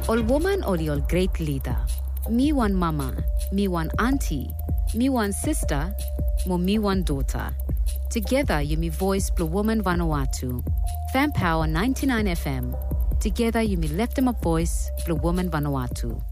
Ol woman ol yol great leader. Me one mama, me one auntie, me one sister, mo me one daughter. Together you me voice Blue Woman Vanuatu. Fan Power 99 FM. Together you me left them a voice Blue Woman Vanuatu.